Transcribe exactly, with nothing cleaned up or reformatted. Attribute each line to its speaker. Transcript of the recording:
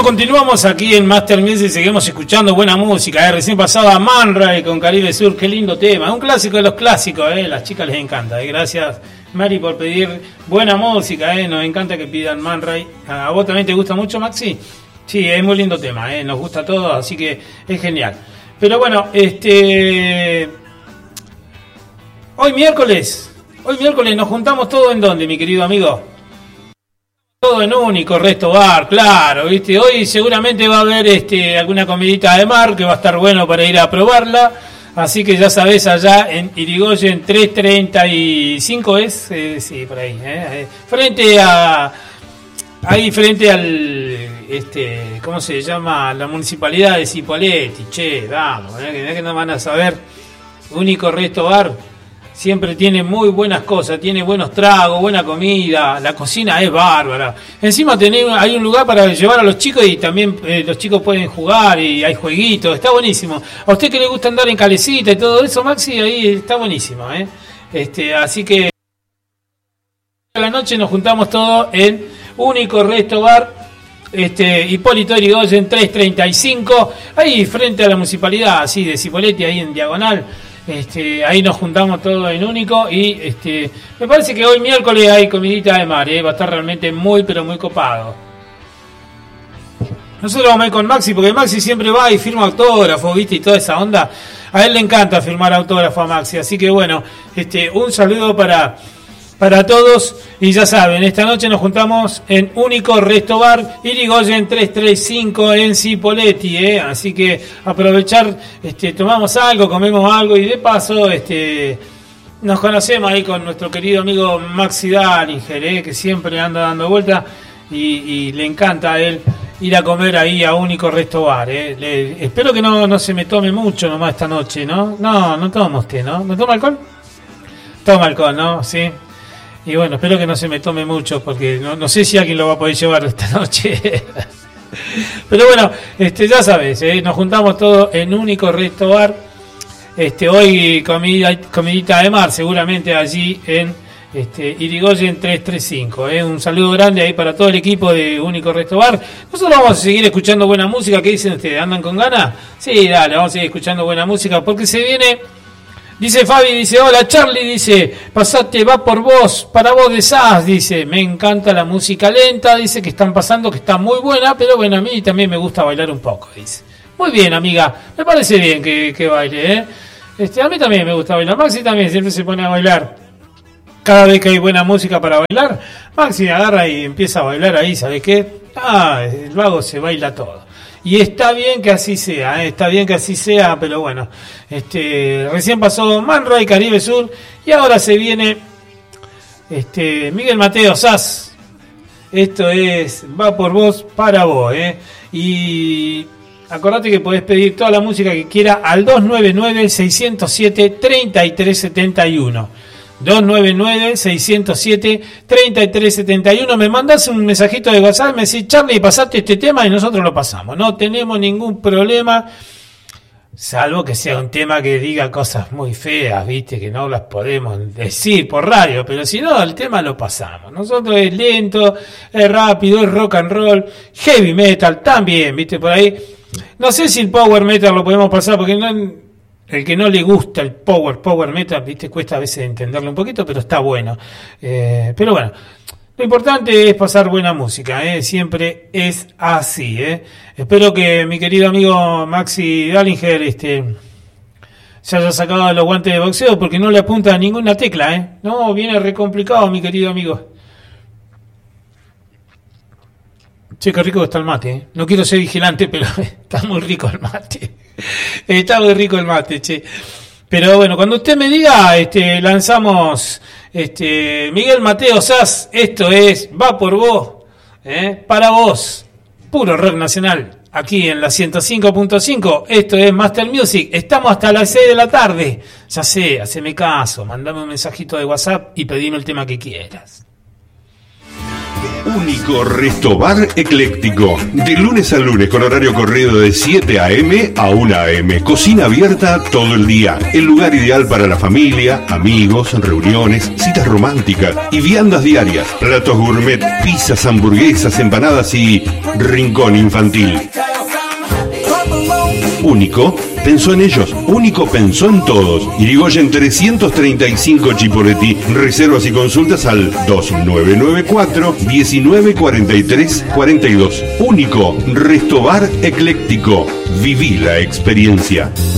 Speaker 1: continuamos aquí en Master Music y seguimos escuchando buena música. ¿eh? Recién pasaba Man Ray con Caribe Sur, qué lindo tema. Un clásico de los clásicos, ¿eh? Las chicas les encanta. ¿eh? Gracias, Mari, por pedir buena música. ¿eh? Nos encanta que pidan Man Ray. ¿A vos también te gusta mucho, Maxi? Sí, es muy lindo tema. ¿eh? Nos gusta a todos, así que es genial. Pero bueno, este... Hoy miércoles, hoy miércoles nos juntamos todos en dónde, mi querido amigo. Todo en Único Resto Bar, claro, viste. Hoy seguramente va a haber este alguna comidita de mar que va a estar bueno para ir a probarla. Así que ya sabés, allá en Irigoyen trescientos treinta y cinco es, eh, sí, por ahí, eh, frente a, ahí frente al, este, ¿cómo se llama? La municipalidad de Cipolletti, che, vamos, eh, que no van a saber. Único Resto Bar. Siempre tiene muy buenas cosas, tiene buenos tragos, buena comida, la cocina es bárbara. Encima tenés, hay un lugar para llevar a los chicos y también eh, los chicos pueden jugar y hay jueguitos, está buenísimo. A usted que le gusta andar en calecita y todo eso, Maxi, ahí está buenísimo. ¿eh? Este, así que a la noche nos juntamos todos en Único Resto Bar, este, Hipólito Yrigoyen trescientos treinta y cinco, ahí frente a la municipalidad, así de Cipolletti, ahí en diagonal. Este, ahí nos juntamos todos en Único y este, me parece que hoy miércoles hay comidita de mar, ¿eh? Va a estar realmente muy pero muy copado. Nosotros vamos a ir con Maxi porque Maxi siempre va y firma autógrafo, ¿viste? Y toda esa onda. A él le encanta firmar autógrafo a Maxi, así que bueno, este, un saludo para, para todos y ya saben, esta noche nos juntamos en Único Resto Bar, Irigoyen trescientos treinta y cinco en Cipolletti, ¿eh? Así que aprovechar, este, tomamos algo, comemos algo y de paso este, nos conocemos ahí con nuestro querido amigo Maxi Dallinger, ¿eh? Que siempre anda dando vuelta y, y le encanta a él ir a comer ahí a Único Resto Bar. ¿eh? Le, espero que no, no se me tome mucho nomás esta noche, ¿no? No, no toma usted, ¿no? ¿No toma alcohol? Toma alcohol, ¿no? Sí. Y bueno, espero que no se me tome mucho porque no, no sé si alguien lo va a poder llevar esta noche. Pero bueno, este, ya sabes, ¿eh? Nos juntamos todos en Único Resto Bar. Este, hoy comida, comidita de mar, seguramente allí en este, Irigoyen trescientos treinta y cinco. ¿eh? Un saludo grande ahí para todo el equipo de Único Resto Bar. Nosotros vamos a seguir escuchando buena música. ¿Qué dicen ustedes? ¿Andan con ganas? Sí, dale, vamos a seguir escuchando buena música porque se viene... Dice Fabi, dice, hola Charlie, dice, pasate, va por vos, para vos de Sass, dice, me encanta la música lenta, dice que están pasando, que está muy buena, pero bueno, a mí también me gusta bailar un poco, dice. Muy bien, amiga, me parece bien que, que baile, ¿eh? Este, a mí también me gusta bailar, Maxi también siempre se pone a bailar. Cada vez que hay buena música para bailar, Maxi agarra y empieza a bailar ahí, ¿sabes qué? Ah, el vago se baila todo. Y está bien que así sea, ¿eh? Está bien que así sea, pero bueno, este, recién pasó Man Ray, Caribe Sur, y ahora se viene este, Miguel Mateo Sass. Esto es Va por vos, para vos, ¿eh? Y acordate que podés pedir toda la música que quieras al dos nueve nueve, seis cero siete, tres tres siete uno. dos nueve nueve, seis cero siete, tres tres siete uno. Me mandas un mensajito de WhatsApp, me decís, Charlie, pasaste este tema y nosotros lo pasamos. No tenemos ningún problema, salvo que sea un tema que diga cosas muy feas, viste, que no las podemos decir por radio, pero si no, el tema lo pasamos. Nosotros es lento, es rápido, es rock and roll, heavy metal también, viste, por ahí. No sé si el power metal lo podemos pasar porque no... El que no le gusta el power, power metal, viste, cuesta a veces entenderlo un poquito, pero está bueno. Eh, pero bueno, lo importante es pasar buena música, ¿eh? Siempre es así, ¿eh? Espero que mi querido amigo Maxi Dallinger este, se haya sacado los guantes de boxeo porque no le apunta a ninguna tecla, ¿eh? No, viene re complicado, mi querido amigo. Che, qué rico está el mate, ¿eh? No quiero ser vigilante, pero está muy rico el mate. Está muy rico el mate, che. Pero bueno, cuando usted me diga, este, lanzamos este, Miguel Mateo Sass, esto es Va por vos, ¿eh? Para vos, puro rock nacional, aquí en la ciento cinco punto cinco, esto es Master Music, estamos hasta las seis de la tarde, ya sé, haceme caso, mandame un mensajito de WhatsApp y pedime el tema que quieras.
Speaker 2: Único Restobar Ecléctico. De lunes a lunes con horario corrido de siete a eme a una a eme. Cocina abierta todo el día. El lugar ideal para la familia, amigos, reuniones, citas románticas y viandas diarias. Platos gourmet, pizzas, hamburguesas, empanadas y rincón infantil. Único pensó en ellos. Único pensó en todos. Irigoyen trescientos treinta y cinco Chipoleti. Reservas y consultas al dos nueve nueve cuatro, diecinueve cuarenta y tres cuarenta y dos. Único Restobar Ecléctico. Viví la experiencia.